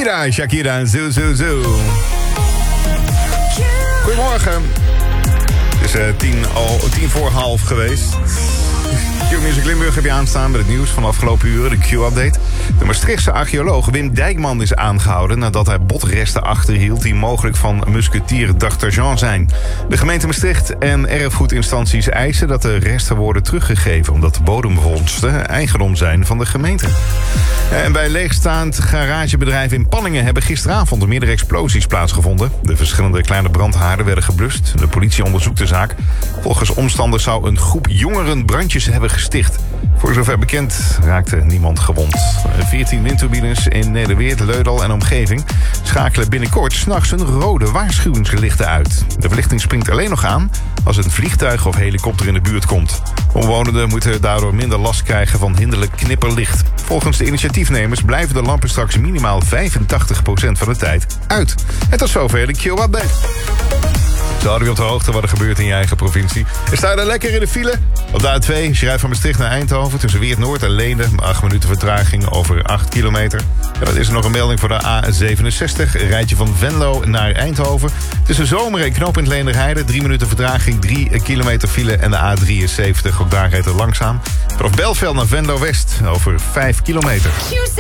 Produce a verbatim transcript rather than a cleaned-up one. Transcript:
Shakira, Shakira en zo, zo, zo. Goedemorgen. Het is uh, tien, al, tien voor half geweest. Q-Music Limburg heb je aanstaan met het nieuws van de afgelopen uren, de Q-update. De Maastrichtse archeoloog Wim Dijkman is aangehouden nadat hij botresten achterhield die mogelijk van musketier d'Artajan zijn. De gemeente Maastricht en erfgoedinstanties eisen dat de resten worden teruggegeven omdat de bodemvondsten eigendom zijn van de gemeente. En bij een leegstaand garagebedrijf in Panningen hebben gisteravond meerdere explosies plaatsgevonden. De verschillende kleine brandhaarden werden geblust. De politie onderzoekt de zaak. Volgens omstanders zou een groep jongeren brandjes hebben gesticht. Voor zover bekend raakte niemand gewond. veertien windturbines in Nederweert, Leudal en omgeving schakelen binnenkort 's nachts een rode waarschuwingslichten uit. De verlichting springt alleen nog aan als een vliegtuig of helikopter in de buurt komt. Omwonenden moeten daardoor minder last krijgen van hinderlijk knipperlicht. Volgens de initiatiefnemers blijven de lampen straks minimaal vijfentachtig procent van de tijd uit. En tot zover de Q-update. Zo houden we op de hoogte wat er gebeurt in je eigen provincie. En sta je daar lekker in de file? Op de A twee, als je rijdt van Maastricht naar Eindhoven, tussen Weert Noord en Leende, acht minuten vertraging over acht kilometer. En dan is er nog een melding voor de A zevenenzestig, rijd je van Venlo naar Eindhoven. Tussen Zomer en knooppunt Leenderheide, drie minuten vertraging, drie kilometer file. En de A drieënzeventig, ook daar rijdt het langzaam. Vanaf Belveld naar Venlo West, over vijf kilometer.